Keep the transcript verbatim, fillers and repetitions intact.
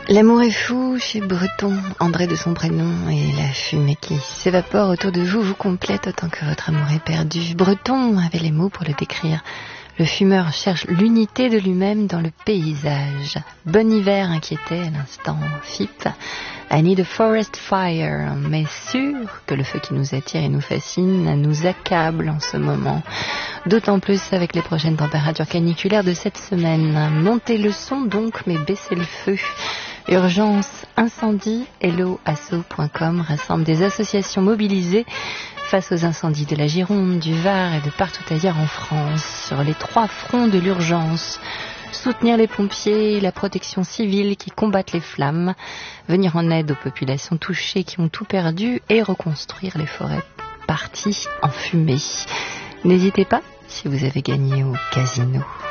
L'amour est fou chez Breton, André de son prénom, et la fumée qui s'évapore autour de vous vous complète autant que votre amour est perdu. Breton avait les mots pour le décrire. Le fumeur cherche l'unité de lui-même dans le paysage. Bon hiver inquiétait à l'instant F I P. I need a forest fire, mais sûr que le feu qui nous attire et nous fascine nous accable en ce moment. D'autant plus avec les prochaines températures caniculaires de cette semaine. Montez le son donc, mais baissez le feu. Urgence incendie, hello asso point com rassemble des associations mobilisées face aux incendies de la Gironde, du Var et de partout ailleurs en France, sur les trois fronts de l'urgence. Soutenir les pompiers, la protection civile qui combattent les flammes, venir en aide aux populations touchées qui ont tout perdu et reconstruire les forêts parties en fumée. N'hésitez pas si vous avez gagné au casino.